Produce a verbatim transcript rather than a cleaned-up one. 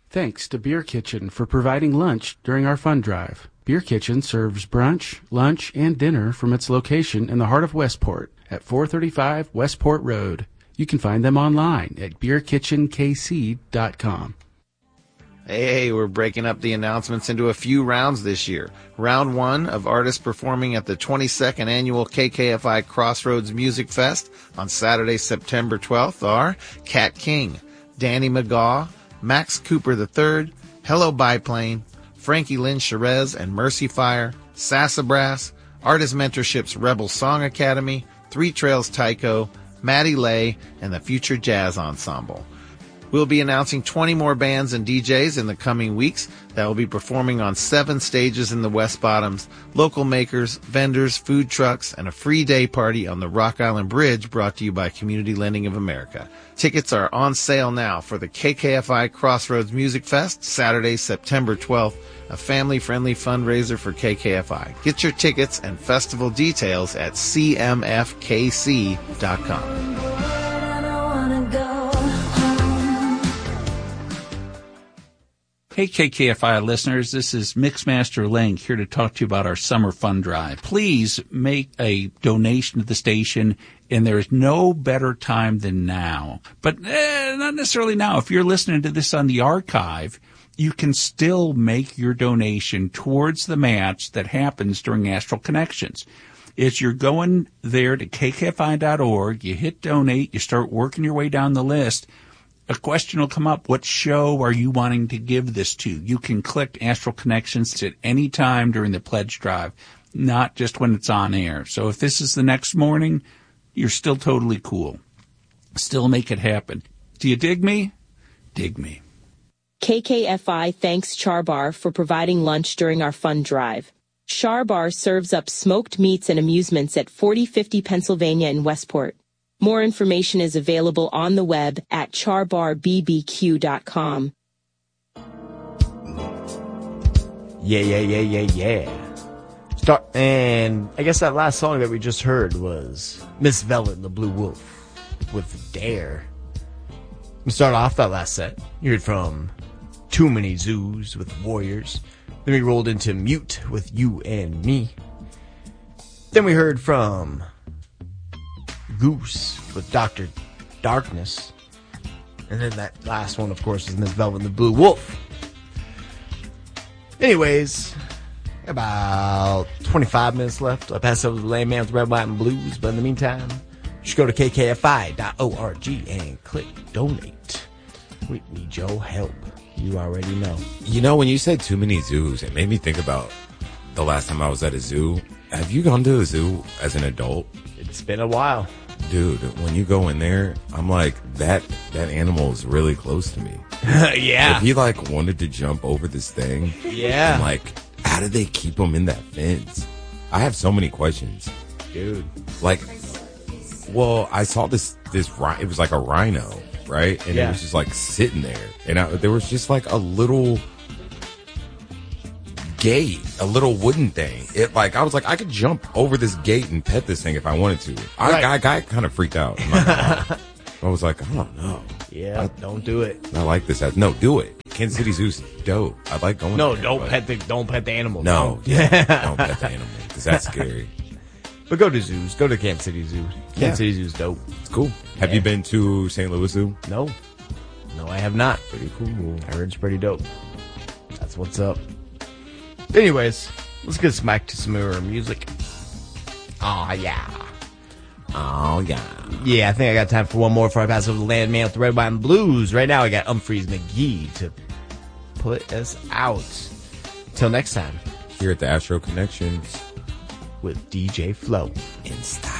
Thanks to Beer Kitchen for providing lunch during our fund drive. Beer Kitchen serves brunch, lunch, and dinner from its location in the heart of Westport at four thirty-five Westport Road. You can find them online at beer kitchen k c dot com. Hey, we're breaking up the announcements into a few rounds this year. Round one of artists performing at the twenty-second Annual K K F I Crossroads Music Fest on Saturday, September twelfth are Kat King, Danny McGaw, Max Cooper the third, Hello Biplane, Frankie Lynn Cherez and Mercy Fire, Sassafras, Artist Mentorship's Rebel Song Academy, Three Trails Tycho, Maddie Lay, and the Future Jazz Ensemble. We'll be announcing twenty more bands and D Js in the coming weeks that will be performing on seven stages in the West Bottoms, local makers, vendors, food trucks, and a free day party on the Rock Island Bridge brought to you by Community Lending of America. Tickets are on sale now for the K K F I Crossroads Music Fest, Saturday, September twelfth, a family-friendly fundraiser for K K F I. Get your tickets and festival details at c m f k c dot com. Hey, K K F I listeners, this is Mixmaster Link here to talk to you about our summer fund drive. Please make a donation to the station, and there is no better time than now. But eh, not necessarily now. If you're listening to this on the archive, you can still make your donation towards the match that happens during Astral Connections. As you're going there to k k f i dot org, you hit donate, you start working your way down the list, a question will come up. What show are you wanting to give this to? You can click Astral Connections at any time during the pledge drive, not just when it's on air. So if this is the next morning, you're still totally cool. Still make it happen. Do you dig me? Dig me. K K F I thanks Char Bar for providing lunch during our fund drive. Char Bar serves up smoked meats and amusements at forty fifty Pennsylvania in Westport. More information is available on the web at char bar b b q dot com. Yeah, yeah, yeah, yeah, yeah. Start, and I guess that last song that we just heard was Miss Velvet and the Blue Wolf with Dare. We start off that last set. You heard from Too Many Zoos with Warriors. Then we rolled into Mute with You and Me. Then we heard from Goose with Doctor Darkness. And then that last one, of course, is Miss Velvet and the Blue Wolf. Anyways, about twenty-five minutes left. I'll pass over to the Landman with Red, White, and Blues. But in the meantime, just go to k k f i dot org and click Donate. We need your help. You already know. You know, when you said Too Many Zoos, it made me think about the last time I was at a zoo. Have you gone to a zoo as an adult? It's been a while. Dude, when you go in there, I'm like, that that animal is really close to me. Yeah. If he, like, wanted to jump over this thing. Yeah. And, like, how did they keep him in that fence? I have so many questions. Dude. Like, well, I saw this, this ri- it was like a rhino, right? And yeah. it was just, like, sitting there. And I, there was just, like, a little gate, a little wooden thing. It like I was like I could jump over this gate and pet this thing if I wanted to. I right. I got kind of freaked out. I was like, I don't know. Yeah, I, don't do it. I like this. No, do it. Kansas City Zoo's dope. I like going. No, there, don't but... pet the don't pet the animal. No, yeah, don't pet the animal because that's scary. But go to zoos. Go to Kansas City Zoo. Kansas yeah. City Zoo's dope. It's cool. Have yeah. you been to Saint Louis Zoo? No, no, I have not. Pretty cool. I heard it's pretty dope. That's what's up. Anyways, let's get back to some more music. Oh, yeah. Oh, yeah. Yeah, I think I got time for one more before I pass over the Landman with the Red, White, and Blues. Right now, I got Humphreys McGee to put us out. Till next time. Here at the Astro Connections. With D J Flow. In style.